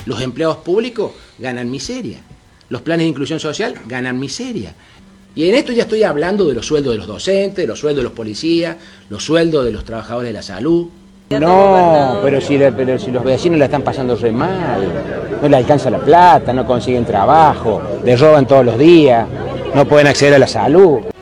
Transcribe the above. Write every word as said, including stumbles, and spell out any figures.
Los empleados públicos ganan miseria. Los planes de inclusión social ganan miseria. Y en esto ya estoy hablando de los sueldos de los docentes, de los sueldos de los policías, los sueldos de los trabajadores de la salud. No, pero si, pero si los vecinos la están pasando re mal, no le alcanza la plata, no consiguen trabajo, les roban todos los días, no pueden acceder a la salud.